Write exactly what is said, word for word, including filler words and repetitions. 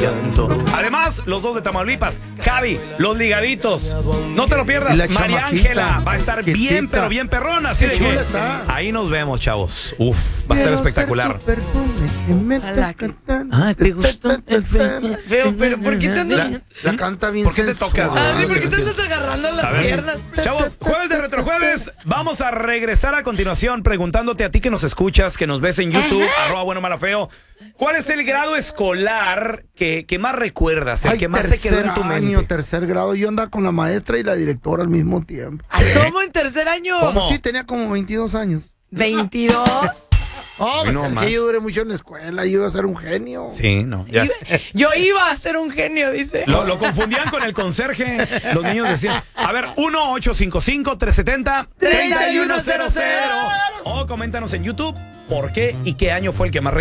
canto. Además, los dos de Tamaulipas, Javi, los ligaditos. No te lo pierdas. María Ángela va a estar bien, pero bien perrona. Así de que ahí nos vemos, chavos. Uf, va a ser espectacular. Ah, ¿te gustó el feo? Feo, pero ¿por qué te andas? La, la canta bien. ¿Por qué te tocas? Ah, sí, ¿por qué te andas agarrando las piernas? Chavos, jueves de Retrojueves. Vamos a regresar a continuación preguntándote a ti que nos escuchas, que nos ves en YouTube, arroba bueno mala feo. ¿Cuál es el grado escolar que, que más recuerdas, el Ay, que más se quedó en tu mente? Año, tercer grado, yo andaba con la maestra y la directora al mismo tiempo. Ay, ¿cómo en tercer año? ¿Cómo? Sí, tenía como veintidós años. ¿veintidós? Oh, no, pues, más. que yo duré mucho en la escuela, yo iba a ser un genio. Sí, no, ya. Yo iba a ser un genio, dice. Lo, lo confundían con el conserje. Los niños decían, a ver, uno ocho cinco cinco, tres siete cero, treinta y uno cero cero. O coméntanos en YouTube por qué y qué año fue el que más